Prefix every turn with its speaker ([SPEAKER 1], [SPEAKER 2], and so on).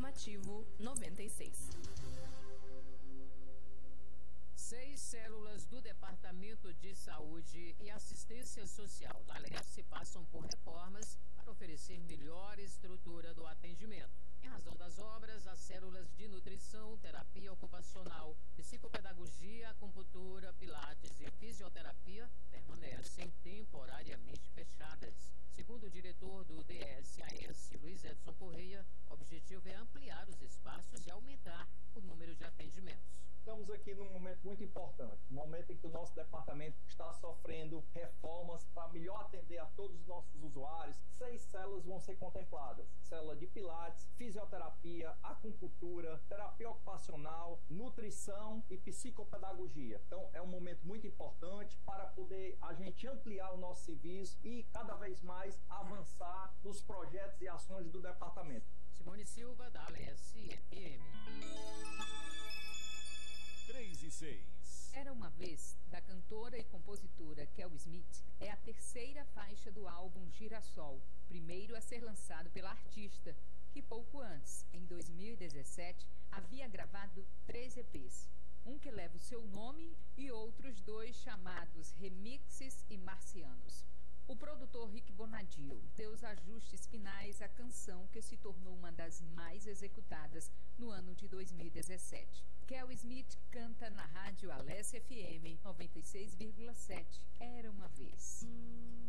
[SPEAKER 1] Informativo 96.
[SPEAKER 2] 6 células do Departamento de Saúde e Assistência Social da Leste passam por reformas para oferecer melhor estrutura do atendimento. Em razão das obras, as células de nutrição, terapia ocupacional, psicopedagogia, acupuntura, pilates e fisioterapia permanecem temporariamente fechadas. Segundo o diretor do DSAS, Luiz Edson Correia, o objetivo é ampliar os espaços e aumentar o número de atendimentos.
[SPEAKER 3] Estamos aqui num momento muito importante, um momento em que o nosso departamento está sofrendo reformas para melhor atender a todos os nossos usuários. 6 células vão ser contempladas: célula de pilates, fisioterapia, acupuntura, terapia ocupacional, nutrição e psicopedagogia. Então é um momento muito importante para poder a gente ampliar o nosso serviço e cada vez mais avançar nos projetos e ações do departamento.
[SPEAKER 2] Simone Silva, da Leste FM.
[SPEAKER 4] 3 e 6.
[SPEAKER 5] Era uma vez, da cantora e compositora Kel Smith, é a terceira faixa do álbum Girassol, primeiro a ser lançado pela artista, que pouco antes, em 2017, havia gravado 3 EPs. Um que leva o seu nome e outros 2 chamados Remixes e Marcianos. O produtor Rick Bonadio deu os ajustes finais à canção que se tornou uma das mais executadas no ano de 2017. Kel Smith canta na rádio Alesse FM 96,7. Era uma vez.